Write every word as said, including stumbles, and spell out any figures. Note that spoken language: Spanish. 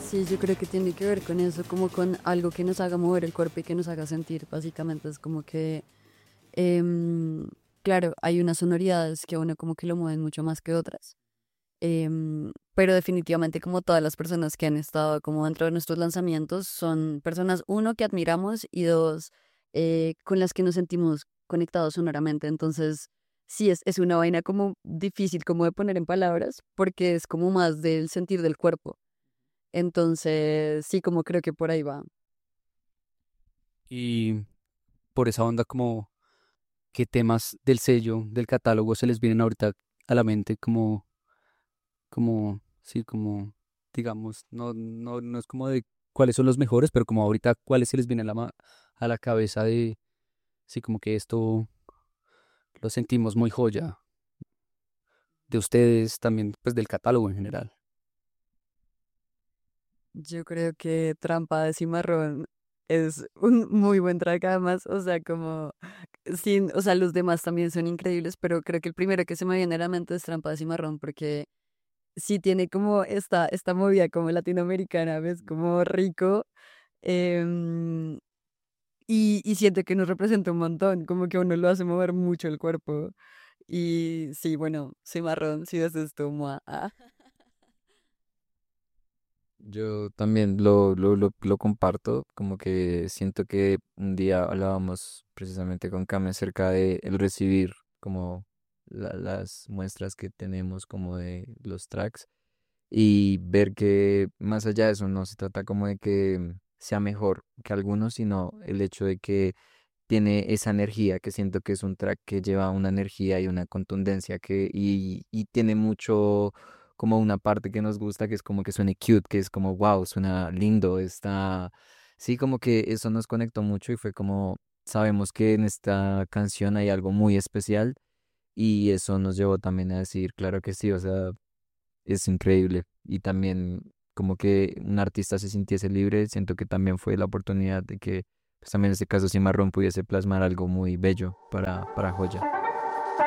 Sí, yo creo que tiene que ver con eso, como con algo que nos haga mover el cuerpo y que nos haga sentir. Básicamente es como que, em, claro, hay unas sonoridades que a uno como que lo mueven mucho más que otras. Em, pero definitivamente como todas las personas que han estado como dentro de nuestros lanzamientos son personas, uno, que admiramos y dos, eh, con las que nos sentimos conectados sonoramente. Entonces, sí, es, es una vaina como difícil como de poner en palabras porque es como más del sentir del cuerpo. Entonces, sí, como creo que por ahí va. Y por esa onda, como, ¿qué temas del sello, del catálogo se les vienen ahorita a la mente? Como, como, sí, como, digamos, no, no, no es como de cuáles son los mejores, pero como ahorita, ¿cuáles se les viene a la, ma- a la cabeza de, sí, como que esto lo sentimos muy joya de ustedes, también, pues del catálogo en general? Yo creo que Trampa de Cimarrón es un muy buen track además, o sea, como, sin, o sea, los demás también son increíbles, pero creo que el primero que se me viene a la mente es Trampa de Cimarrón, porque sí tiene como esta, esta movida como latinoamericana, ¿ves? Como rico, em, y, y siento que nos representa un montón, como que a uno lo hace mover mucho el cuerpo, y sí, bueno, Cimarrón, si ves esto, mua, ah. Yo también lo, lo, lo, lo comparto, como que siento que un día hablábamos precisamente con Cami acerca de el recibir como la- las muestras que tenemos como de los tracks y ver que más allá de eso no se trata como de que sea mejor que algunos, sino el hecho de que tiene esa energía, que siento que es un track que lleva una energía y una contundencia que y, y tiene mucho como una parte que nos gusta, que es como que suene cute, que es como wow, suena lindo, está sí, como que eso nos conectó mucho y fue como sabemos que en esta canción hay algo muy especial y eso nos llevó también a decir, claro que sí, o sea, es increíble y también como que un artista se sintiese libre, siento que también fue la oportunidad de que pues también en este caso Cimarrón pudiese plasmar algo muy bello para, para Joya.